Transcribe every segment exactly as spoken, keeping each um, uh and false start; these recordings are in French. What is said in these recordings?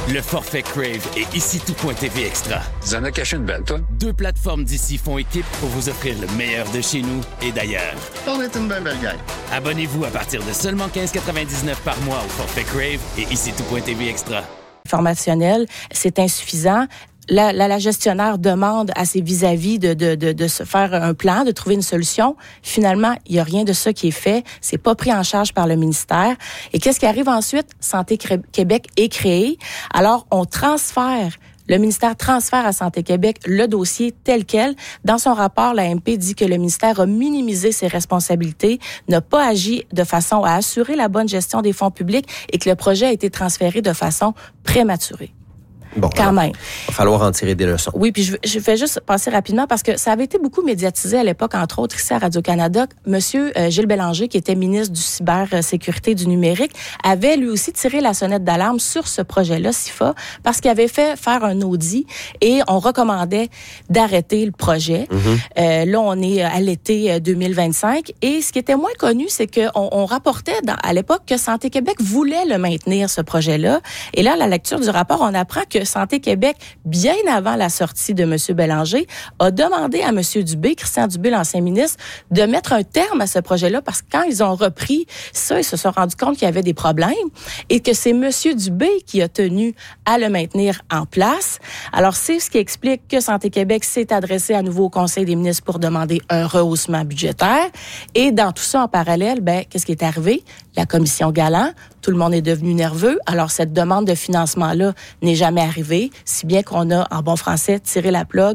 Le forfait Crave et ici tout.tv Extra. Tu en as caché une belle, toi? Deux plateformes d'ici font équipe pour vous offrir le meilleur de chez nous et d'ailleurs. On est une belle belle gang. Abonnez-vous à partir de seulement quinze quatre-vingt-dix-neuf par mois au forfait Crave et ici tout.tv Extra. Formationnel, c'est insuffisant. La, la, la gestionnaire demande à ses vis-à-vis de, de, de, de se faire un plan, de trouver une solution. Finalement, il n'y a rien de ça qui est fait. C'est pas pris en charge par le ministère. Et qu'est-ce qui arrive ensuite? Santé Québec est créée. Alors, on transfère, le ministère transfère à Santé Québec le dossier tel quel. Dans son rapport, la M P dit que le ministère a minimisé ses responsabilités, n'a pas agi de façon à assurer la bonne gestion des fonds publics et que le projet a été transféré de façon prématurée. Bon, quand alors, même. Il va falloir en tirer des leçons. Oui, puis je, je vais juste passer rapidement parce que ça avait été beaucoup médiatisé à l'époque, entre autres ici à Radio-Canada. Monsieur euh, Gilles Bélanger, qui était ministre du cybersécurité du numérique, avait lui aussi tiré la sonnette d'alarme sur ce projet-là, S I F A, parce qu'il avait fait faire un audit et on recommandait d'arrêter le projet. Mm-hmm. Euh, là, on est à l'été deux mille vingt-cinq et ce qui était moins connu, c'est qu'on on rapportait dans, à l'époque que Santé Québec voulait le maintenir, ce projet-là. Et là, à la lecture du rapport, on apprend que Santé Québec, bien avant la sortie de M. Bélanger, a demandé à M. Dubé, Christian Dubé, l'ancien ministre, de mettre un terme à ce projet-là parce que quand ils ont repris ça, ils se sont rendus compte qu'il y avait des problèmes et que c'est M. Dubé qui a tenu à le maintenir en place. Alors, c'est ce qui explique que Santé Québec s'est adressé à nouveau au Conseil des ministres pour demander un rehaussement budgétaire. Et dans tout ça, en parallèle, ben, qu'est-ce qui est arrivé? La commission Galland, tout le monde est devenu nerveux. Alors, cette demande de financement-là n'est jamais arrivée, si bien qu'on a, en bon français, tiré la plug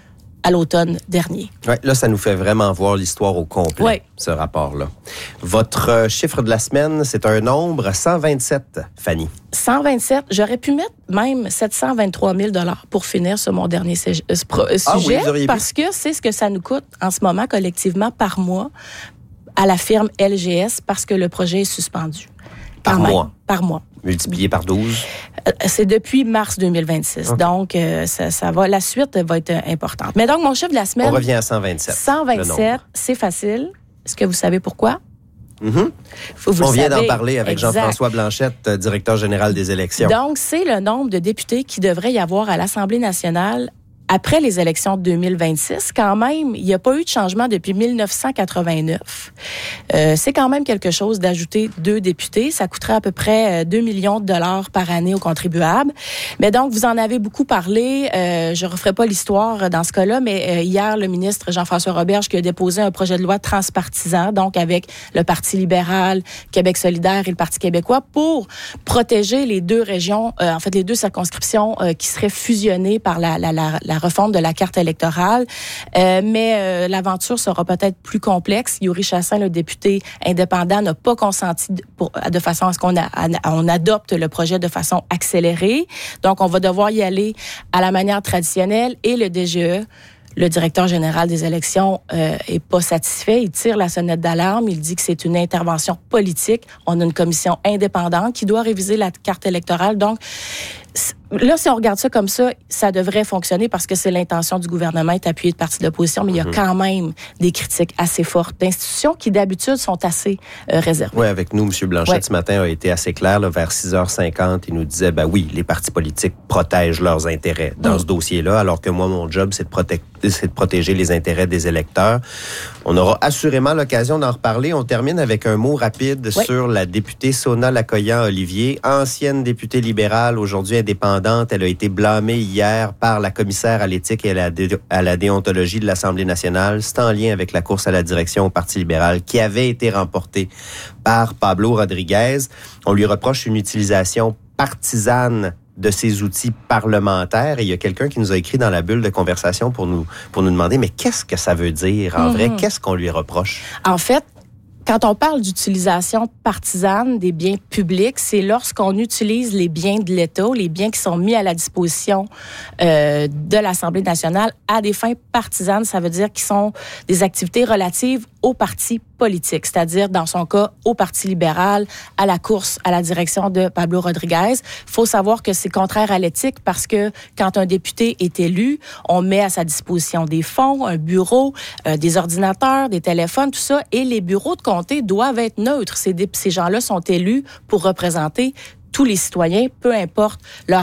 à l'automne dernier. Ouais, là, ça nous fait vraiment voir l'histoire au complet, ouais. ce rapport-là. Votre euh, chiffre de la semaine, c'est un nombre cent vingt-sept, Fanny. cent vingt-sept. J'aurais pu mettre même sept cent vingt-trois mille dollars pour finir sur mon dernier sé- euh, sujet, ah, oui, parce pu. que c'est ce que ça nous coûte en ce moment collectivement par mois à la firme L G S parce que le projet est suspendu. Par Quand mois? Même, par mois. Multiplié par douze? Euh, c'est depuis mars deux mille vingt-six. Okay. Donc, euh, ça, ça va, la suite va être importante. Mais donc, mon chiffre de la semaine... On revient à cent vingt-sept. cent vingt-sept, c'est facile. Est-ce que vous savez pourquoi? Mm-hmm. Vous, vous On vient savez. d'en parler avec exact. Jean-François Blanchette, directeur général des élections. Donc, c'est le nombre de députés qui devrait y avoir à l'Assemblée nationale après les élections de deux mille vingt-six. Quand même, il n'y a pas eu de changement depuis mille neuf cent quatre-vingt-neuf. Euh, c'est quand même quelque chose d'ajouter deux députés. Ça coûterait à peu près deux millions de dollars par année aux contribuables. Mais donc, vous en avez beaucoup parlé. Euh, je ne referai pas l'histoire dans ce cas-là, mais euh, hier, le ministre Jean-François Roberge qui a déposé un projet de loi transpartisan, donc avec le Parti libéral, Québec solidaire et le Parti québécois, pour protéger les deux régions, euh, en fait, les deux circonscriptions euh, qui seraient fusionnées par la, la, la, la refonte de la carte électorale. Euh, mais euh, l'aventure sera peut-être plus complexe. Yuri Chassin, le député indépendant, n'a pas consenti de, pour, de façon à ce qu'on a, à, on adopte le projet de façon accélérée. Donc, on va devoir y aller à la manière traditionnelle et le D G E, le directeur général des élections, euh, est pas satisfait. Il tire la sonnette d'alarme. Il dit que c'est une intervention politique. On a une commission indépendante qui doit réviser la carte électorale. Donc, là, si on regarde ça comme ça, ça devrait fonctionner parce que c'est l'intention du gouvernement est appuyé de partis d'opposition, mais il y a quand même des critiques assez fortes d'institutions qui, d'habitude, sont assez euh, réservées. Oui, avec nous, M. Blanchette, ouais. ce matin, a été assez clair, là, vers six heures cinquante, il nous disait, ben oui, les partis politiques protègent leurs intérêts dans mmh. ce dossier-là, alors que moi, mon job, c'est de, proté- c'est de protéger les intérêts des électeurs. On aura assurément l'occasion d'en reparler. On termine avec un mot rapide ouais. sur la députée Sona Lacoyan-Olivier, ancienne députée libérale, aujourd'hui indépendante. Elle a été blâmée hier par la commissaire à l'éthique et à la, dé- à la déontologie de l'Assemblée nationale. C'est en lien avec la course à la direction au Parti libéral qui avait été remportée par Pablo Rodriguez. On lui reproche une utilisation partisane de ses outils parlementaires. Et il y a quelqu'un qui nous a écrit dans la bulle de conversation pour nous, pour nous demander, mais qu'est-ce que ça veut dire en mm-hmm. vrai? Qu'est-ce qu'on lui reproche? En fait, quand on parle d'utilisation partisane des biens publics, c'est lorsqu'on utilise les biens de l'État, les biens qui sont mis à la disposition euh, de l'Assemblée nationale à des fins partisanes. Ça veut dire qu'ils sont des activités relatives au parti politique, c'est-à-dire, dans son cas, au Parti libéral, à la course, à la direction de Pablo Rodriguez. Il faut savoir que c'est contraire à l'éthique parce que quand un député est élu, on met à sa disposition des fonds, un bureau, euh, des ordinateurs, des téléphones, tout ça, et les bureaux de comté doivent être neutres. Ces, ces gens-là sont élus pour représenter tous les citoyens, peu importe leur